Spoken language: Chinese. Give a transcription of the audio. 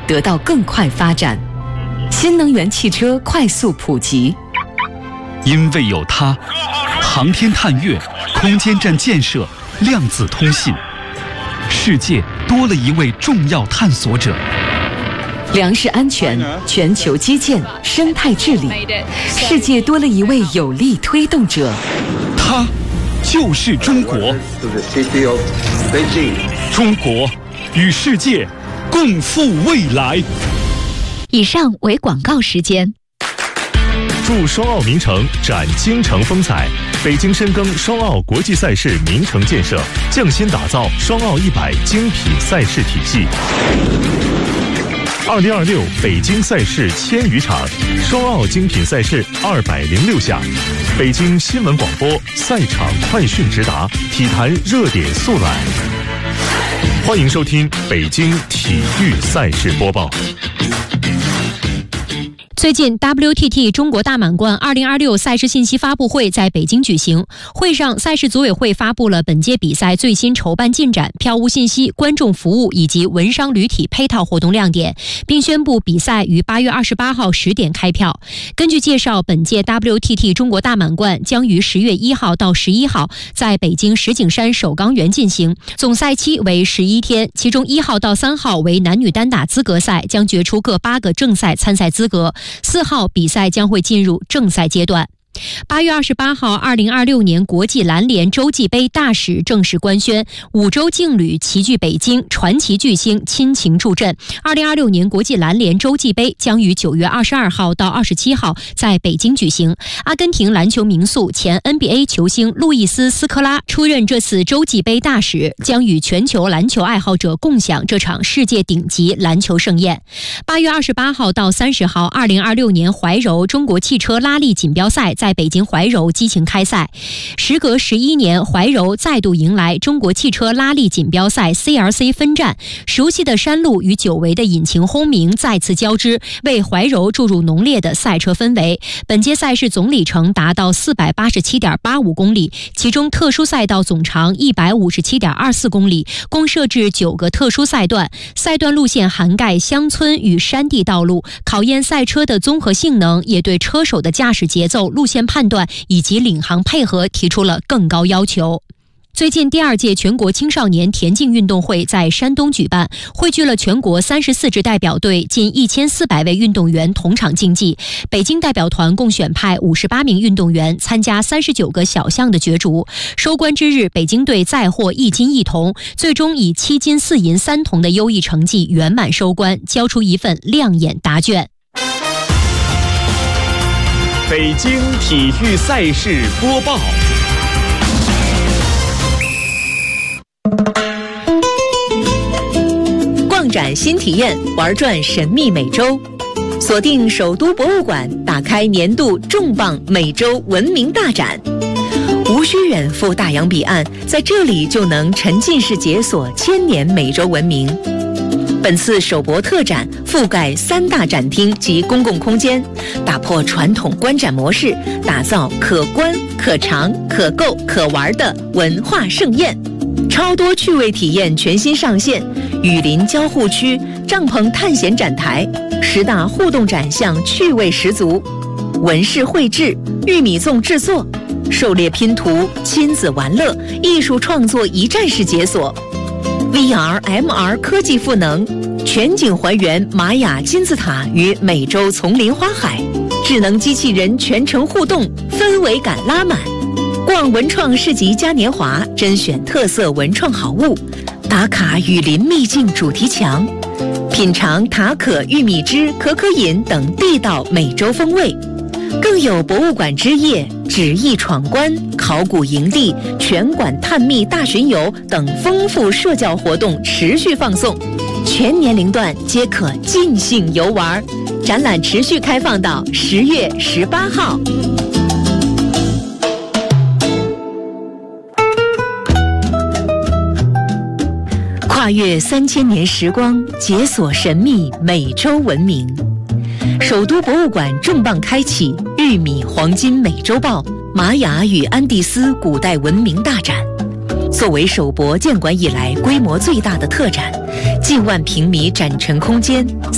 得到更快发展，新能源汽车快速普及。 因为有它，航天探月、空间站建设、量子通信，世界多了一位重要探索者。 粮食安全、全球基建、生态治理，世界多了一位有力推动者。 他就是中国。中国与世界共赴未来。 以上为广告时间。 祝双奥名城展京城风采。北京深耕双奥国际赛事名城建设，匠心打造双奥100精品赛事体系。2026北京赛事1000余场，双奥精品赛事206项，北京新闻广播赛场快讯直达，体坛热点速览。欢迎收听北京体育赛事播报。 最近 WTT 中国大满贯2026赛事信息发布会在北京举行，会上赛事组委会发布了本届比赛最新筹办进展、票务信息、观众服务以及文商旅体配套活动亮点，并宣布比赛于8月28号10点开票。根据介绍，本届 WTT 中国大满贯将于10月1号到11号在北京石景山首钢园进行，总赛期为11天，其中1号到3号为男女单打资格赛，将决出各8个正赛参赛资格。4号比赛将会进入正赛阶段。8月28号，2026年国际篮联洲际杯大使正式官宣，5洲劲旅齐聚北京，传奇巨星亲情助阵。2026年国际篮联洲际杯将于9月22号到27号在北京举行。阿根廷篮球名宿、前 NBA 球星路易斯·斯科拉出任这次洲际杯大使，将与全球篮球爱好者共享这场世界顶级篮球盛宴。8月28号到30号，2026年怀柔中国汽车拉力锦标赛在北京怀柔激情开赛。时隔11年，怀柔再度迎来中国汽车拉力锦标赛 CRC 分站，熟悉的山路与久违的引擎轰鸣再次交织，为怀柔注入浓烈的赛车氛围。本届赛事总里程达到 487.85 公里，其中特殊赛道总长 157.24 公里，共设置9个特殊赛段，赛段路线涵盖乡村与山地道路，考验赛车的综合性能，也对车手的驾驶节奏、路线判断以及领航配合提出了更高要求。最近第2届全国青少年田径运动会在山东举办，汇聚了全国34支代表队近1400位运动员同场竞技。北京代表团共选派58名运动员参加39个小项的角逐。收官之日，北京队再获1金1铜，最终以7金4银3铜的优异成绩圆满收官，交出一份亮眼答卷。 北京体育赛事播报。 逛展新体验，玩转神秘美洲，锁定首都博物馆，打开年度重磅美洲文明大展。无需远赴大洋彼岸，在这里就能沉浸式解锁1000年美洲文明。本次首博特展覆盖3大展厅及公共空间，打破传统观展模式，打造可观、可尝、可购、可玩的文化盛宴。超多趣味体验全新上线，雨林交互区、帐篷探险展台，10大互动展项趣味十足，纹饰绘制、玉米粽制作、狩猎拼图、亲子玩乐、艺术创作一站式解锁。VR、MR 科技赋能，全景还原玛雅金字塔与美洲丛林花海，智能机器人全程互动，氛围感拉满。逛文创市集嘉年华，甄选特色文创好物，打卡雨林秘境主题墙，品尝塔可玉米汁、可可饮等地道美洲风味。更有博物馆之夜、纸艺闯关、考古营地、全馆探秘大巡游等丰富社交活动持续放送，全年龄段皆可尽兴游玩。展览持续开放到10月18号。跨越3000年时光，解锁神秘美洲文明。首都博物馆重磅开启玉米黄金美洲豹玛雅与安第斯古代文明大展。作为首博建馆以来规模最大的特展，近万平米展陈空间